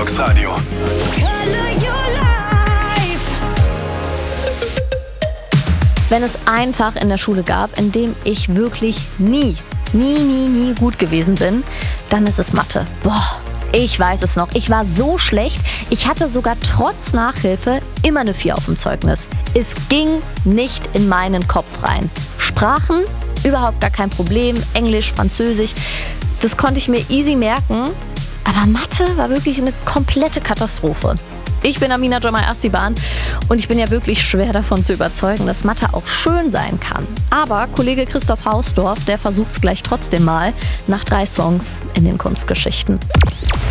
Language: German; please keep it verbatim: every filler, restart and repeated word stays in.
Volldogs Radio. Wenn es ein Fach in der Schule gab, in dem ich wirklich nie, nie, nie, nie gut gewesen bin, dann ist es Mathe. Boah, ich weiß es noch. Ich war so schlecht. Ich hatte sogar trotz Nachhilfe immer eine vier auf dem Zeugnis. Es ging nicht in meinen Kopf rein. Sprachen, überhaupt gar kein Problem. Englisch, Französisch, das konnte ich mir easy merken. Aber Mathe war wirklich eine komplette Katastrophe. Ich bin Amina Jamal Astiban und ich bin ja wirklich schwer davon zu überzeugen, dass Mathe auch schön sein kann. Aber Kollege Christoph Hausdorf, der versucht's gleich trotzdem mal nach drei Songs in den Kunstgeschichten.